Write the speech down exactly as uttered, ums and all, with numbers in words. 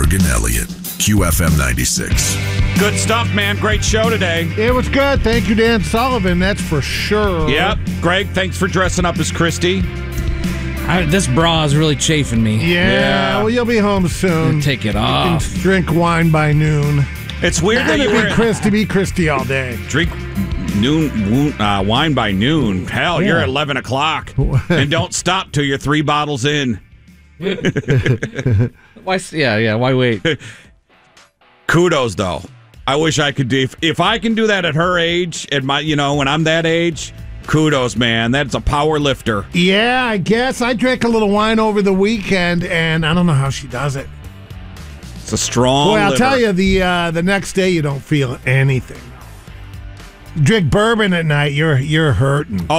Greg and Elliot, Q F M ninety-six. Good stuff, man. Great show today. It was good. Thank you, Dan Sullivan. That's for sure. Yep. Greg, thanks for dressing up as Christy. I, this bra is really chafing me. Yeah, Yeah. well, you'll be home soon. Take it You off. can drink wine by noon. It's weird that you Be were Christy, be Christy all day. drink noon uh, wine by noon. Hell, you're Yeah. at eleven o'clock, and don't stop till you're three bottles in. Why? Yeah, yeah. Why wait? Kudos, though. I wish I could do. If, if I can do that at her age, at my, you know, when I'm that age, kudos, man. That's a power lifter. Yeah, I guess. I drank a little wine over the weekend, and I don't know how she does it. It's a strong. Boy, I'll liver. tell you, the uh, the next day you don't feel anything. You drink bourbon at night, you're you're hurting.